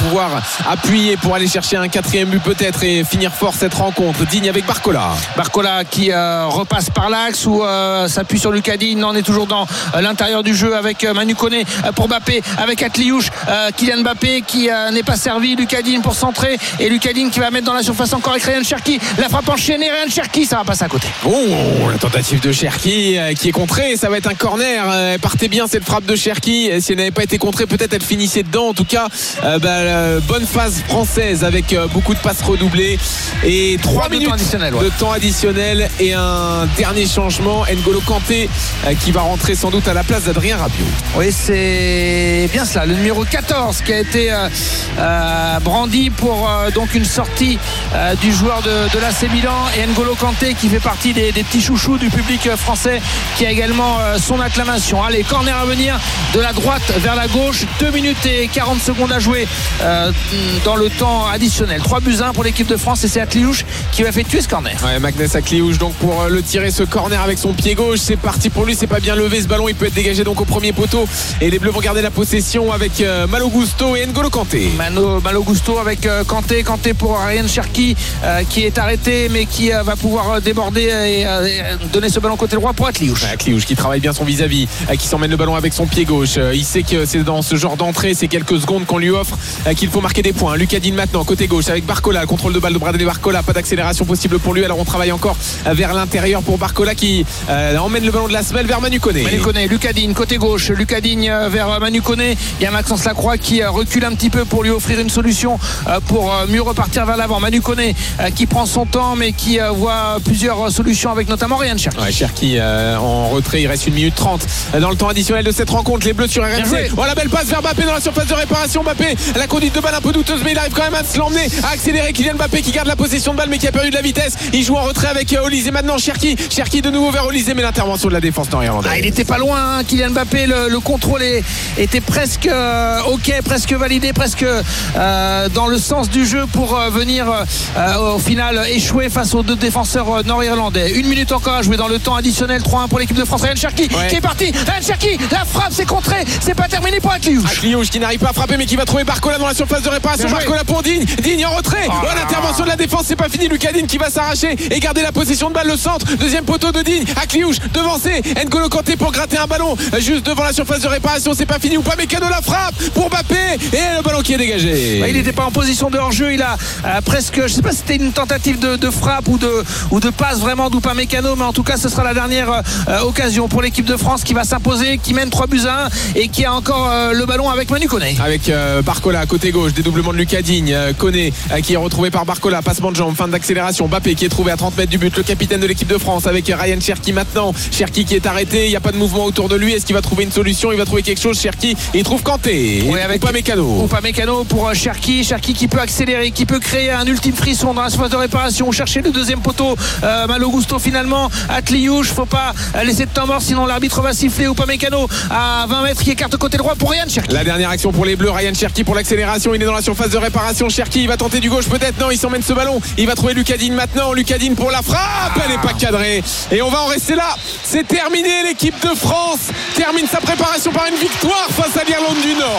pouvoir appuyer pour aller chercher un 4e but peut-être et finir fort cette rencontre. Digne avec Barcola qui repasse par l'axe ou s'appuie sur Lucas Digne. On est toujours dans l'intérieur du jeu avec Manu Koné pour Mbappé, avec Atliouche, Kylian Mbappé qui n'est pas servi, Lucas Digne pour centrer et Lucas Digne qui va mettre dans la surface encore avec Ryan Cherki. La frappe enchaînée, Ryan Cherki, ça va passer à côté. La tentative de Cherki qui est contrée, ça va être un corner. Elle partait bien cette frappe de Cherki. Si elle n'avait pas été contrée, peut-être elle finissait dedans. En tout cas, bonne phase française avec beaucoup de passes redoublées et 3 minutes de temps additionnel et un dernier changement. N'Golo Kanté qui va rentrer sans doute à la place d'Adrien Rabiot. Oui, c'est bien cela, le numéro 14 qui a été brandi pour donc une sortie du joueur de l'AC Milan, et N'Golo Kanté qui fait partie des petits chouchous du public français qui a également son acclamation. Allez, corner à venir de la droite vers la gauche, 2 minutes et 40 secondes à jouer dans le temps additionnel. 3-1 pour l'équipe de France, et c'est Atliouche qui va effectuer ce corner. Ouais, Magnès Atliouche donc pour le tirer, ce corner avec son pied gauche. C'est parti pour lui, c'est pas bien levé ce ballon, il peut être dégagé donc au premier poteau, et les Bleus vont garder la possession avec Malo Gusto et N'Golo Kanté. Malo Gusto avec Kanté pour Ryan Cherki qui est arrêté mais qui va pouvoir déborder et donner ce ballon côté droit pour Atliouche. Atliouche qui travaille bien son vis-à-vis, qui s'emmène le ballon avec son pied gauche. Il sait que c'est dans ce genre d'entrée, c'est quelques secondes qu'on lui offre, qu'il faut marquer des points. Lucas Digne maintenant côté gauche avec Barcola, le contrôle de balle de Bradley Barcola, pas d'accélération possible pour lui, alors on travaille encore vers l'intérieur pour Barcola qui emmène le ballon de la semelle vers Manu Koné. Lucas Digne côté gauche, Lucas Digne vers Manu Koné. Il y a Maxence Lacroix qui recule un petit peu pour lui offrir une solution pour mieux repartir vers l'avant. Manu Koné qui prend son temps mais qui voit plusieurs solutions avec notamment Ryan Cherki. Cherki en retrait, il reste 1 minute 30 dans le temps additionnel de cette rencontre. Les Bleus sur RMC. La belle passe vers Mbappé dans la surface de réparation. Mbappé, la conduite de balle un peu douteuse mais il arrive quand même à se l'emmener, à accélérer. Kylian Mbappé qui garde la possession de balle mais qui a perdu de la vitesse. Il joue en retrait avec Olysée maintenant. Cherki de nouveau vers Olysée, mais l'intervention de la défense nord-irlandaise. Il était pas loin, Kylian Mbappé, le contrôle était presque ok, presque validé, presque dans le sens du jeu pour venir au final échouer face aux 2 défenseurs nord-irlandais. 1 minute encore à jouer dans le temps additionnel. 3-1 pour l'équipe de France. Ryan Cherki qui est parti. Ryan Cherki, la frappe c'est contré, c'est pas terminé pour Atliouche. Atliouche qui n'arrive pas à frapper mais qui va trouver Barcola dans la surface de réparation. Barcola pour Digne en retrait. L'intervention de la défense, c'est pas fini. Lucas Digne qui va s'arracher et garder la possession de balle, le centre, deuxième poteau de Digne. Atliouche devancé, N'Golo Kanté pour gratter un ballon juste devant la surface de réparation, c'est pas fini. Upamecano, la frappe pour Mbappé et le ballon qui est dégagé. Il n'était pas en position de hors-jeu, il a presque, je sais pas si c'était une tentative de frappe ou de passe vraiment d'Upamecano, mais en tout cas ce sera la dernière occasion pour l'équipe de France qui va s'imposer, qui mène 3-1 et qui a encore le ballon avec Manu Koné. Avec Barcola côté gauche, dédoublement de Lucas Digne, Koné qui est retrouvé par Barcola, passement de jambe, fin d'accélération. Mbappé qui est trouvé à 30 mètres du but, le capitaine de l'équipe de France avec Ryan Cherki maintenant. Cherki qui est arrêté, il n'y a pas de mouvement autour de lui. Est-ce qu'il va trouver une solution? Il va trouver quelque chose, Cherki, et il trouve Kanté. Avec Upamecano pour Cherki qui peut accélérer, qui peut créer un ultime frisson dans la surface de réparation, chercher le deuxième poteau. Malo Gusto finalement, Atliouche, faut pas laisser de temps mort sinon l'arbitre va siffler. Upamecano à 20 mètres qui écarte côté droit pour Ryan Cherki. La dernière action pour les Bleus, Ryan Cherki pour l'accélération, il est dans la surface de réparation. Cherki, il va tenter du gauche peut-être, non, il s'emmène ce ballon, il va trouver Lucas Digne maintenant. Lucas Digne pour la frappe, elle n'est pas cadrée et on va en rester là. C'est terminé, l'équipe de France termine sa préparation par une victoire face à l'Irlande du Nord.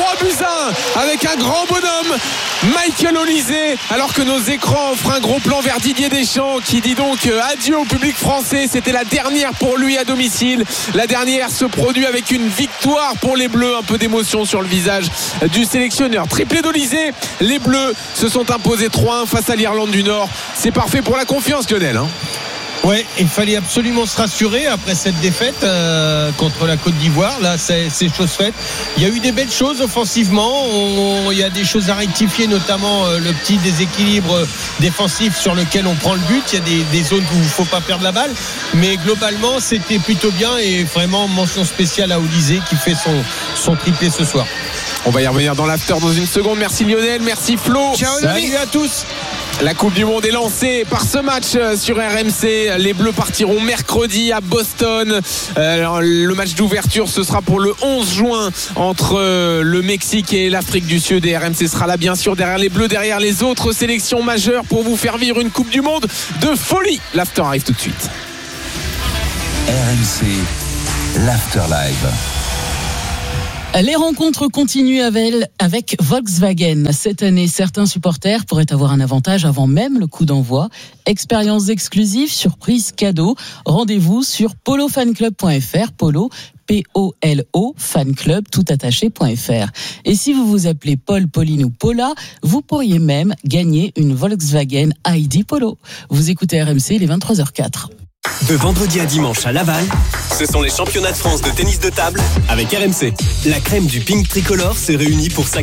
3-1 avec un grand bonhomme, Michael Olysée, alors que nos écrans offrent un gros plan vers Didier Deschamps qui dit donc adieu au public français. C'était la dernière pour lui à domicile. La dernière se produit avec une victoire pour les Bleus, un peu d'émotion sur le visage du sélectionneur. Triplé d'Olysée, les Bleus se sont imposés 3-1 face à l'Irlande du Nord. C'est parfait pour la confiance, Lionel. Ouais, il fallait absolument se rassurer après cette défaite contre la Côte d'Ivoire. Là, c'est chose faite. Il y a eu des belles choses offensivement. Il y a des choses à rectifier, notamment le petit déséquilibre défensif sur lequel on prend le but. Il y a des zones où il ne faut pas perdre la balle. Mais globalement, c'était plutôt bien et vraiment mention spéciale à Olysée qui fait son triplé ce soir. On va y revenir dans l'after dans une seconde. Merci Lionel, merci Flo. Ciao, salut à tous. La Coupe du Monde est lancée par ce match sur RMC. Les Bleus partiront mercredi à Boston. Le match d'ouverture, ce sera pour le 11 juin entre le Mexique et l'Afrique du Sud. Et RMC sera là, bien sûr, derrière les Bleus, derrière les autres sélections majeures pour vous faire vivre une Coupe du Monde de folie. L'after arrive tout de suite. RMC, l'after live. Les rencontres continuent avec Volkswagen. Cette année, certains supporters pourraient avoir un avantage avant même le coup d'envoi. Expériences exclusives, surprises, cadeaux. Rendez-vous sur polofanclub.fr. Polo, P-O-L-O, fanclub, toutattaché.fr. Et si vous vous appelez Paul, Pauline ou Paula, vous pourriez même gagner une Volkswagen ID Polo. Vous écoutez RMC, il est 23h04. De vendredi à dimanche à Laval, ce sont les championnats de France de tennis de table avec RMC. La crème du Pink Tricolore se réunit pour